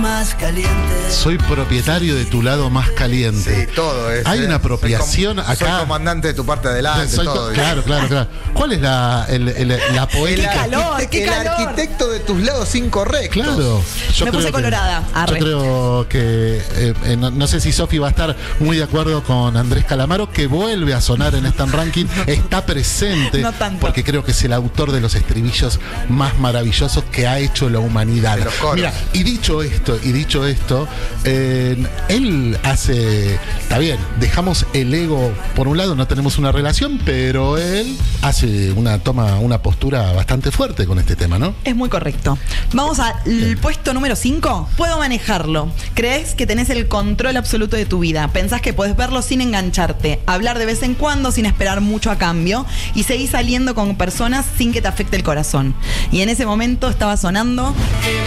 más caliente. Soy propietario de tu lado más caliente. Sí, todo es. Hay una apropiación acá. Soy comandante de tu parte de adelante, todo. Claro. ¿Cuál es la poética? El arquitecto de tus lados incorrectos. Claro. Me puse colorada. Yo creo que no sé si Sofi va a estar muy de acuerdo con Andrés Calamaro, que vuelve a sonar en este ranking, está presente, no tanto, porque creo que es el autor de los estribillos más maravillosos que ha hecho la humanidad. Mira, y dicho esto, él hace, está bien, dejamos el ego por un lado, no tenemos una relación, pero él hace una postura bastante fuerte con este tema, ¿no? Es muy correcto. Vamos al puesto número 5. Puedo manejarlo. Crees que tenés el control absoluto de tu vida. Pensás que podés verlo sin engancharte, hablar de vez en cuando sin esperar mucho a cambio y seguís saliendo con personas sin que te afecte el corazón. Y en ese momento estaba sonando